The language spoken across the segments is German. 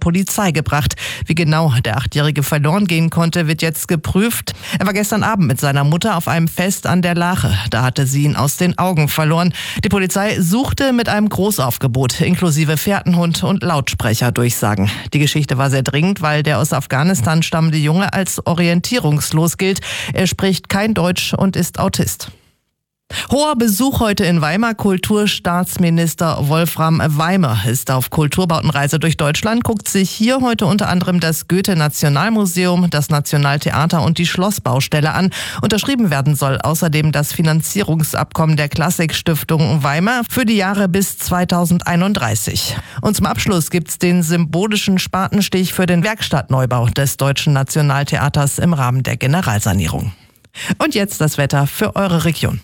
Polizei gebracht. Wie genau der 8-Jährige verloren gehen konnte, wird jetzt geprüft. Er war gestern Abend mit seiner Mutter auf einem Fest an der Lache. Da hatte sie ihn aus den Augen verloren. Die Polizei suchte mit einem Großaufgebot, inklusive Fährtenhund und Lautsprecherdurchsagen. Die Geschichte war sehr dringend, weil der aus Afghanistan stammende Junge als orientierungslos gilt. Er spricht kein Deutsch und ist Autist. Hoher Besuch heute in Weimar. Kulturstaatsminister Wolfram Weimer ist auf Kulturbautenreise durch Deutschland, guckt sich hier heute unter anderem das Goethe-Nationalmuseum, das Nationaltheater und die Schlossbaustelle an. Unterschrieben werden soll außerdem das Finanzierungsabkommen der Klassikstiftung Weimar für die Jahre bis 2031. Und zum Abschluss gibt's den symbolischen Spatenstich für den Werkstattneubau des Deutschen Nationaltheaters im Rahmen der Generalsanierung. Und jetzt das Wetter für eure Region.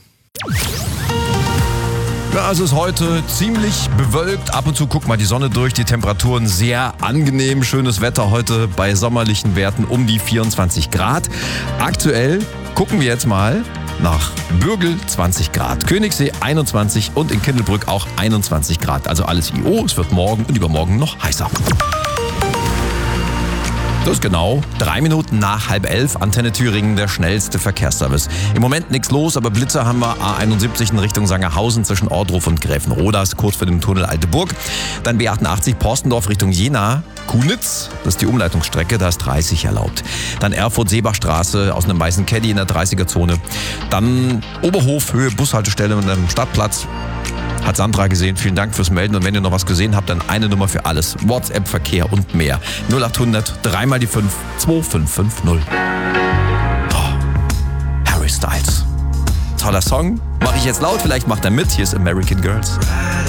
Ja, es ist heute ziemlich bewölkt. Ab und zu guckt mal die Sonne durch. Die Temperaturen sehr angenehm. Schönes Wetter heute bei sommerlichen Werten um die 24 Grad. Aktuell gucken wir jetzt mal nach Bürgel 20 Grad, Königssee 21 und in Kindelbrück auch 21 Grad. Also alles IO. Es wird morgen und übermorgen noch heißer. Das ist genau 3 Minuten nach 10:30, Antenne Thüringen, der schnellste Verkehrsservice. Im Moment nichts los, aber Blitzer haben wir A71 in Richtung Sangerhausen zwischen Ordruf und Gräfenrodas, kurz vor dem Tunnel Alte Burg. Dann B88 Porstendorf Richtung Jena, Kunitz, das ist die Umleitungsstrecke, da ist 30 erlaubt. Dann Erfurt-Seebachstraße aus einem weißen Caddy in der 30er-Zone. Dann Oberhof, Höhe Bushaltestelle mit einem Stadtplatz. Hat Sandra gesehen. Vielen Dank fürs Melden. Und wenn ihr noch was gesehen habt, dann eine Nummer für alles. WhatsApp, Verkehr und mehr. 0800 3 mal die 5 2550. Oh, Harry Styles. Toller Song. Mache ich jetzt laut. Vielleicht macht er mit. Hier ist American Girls.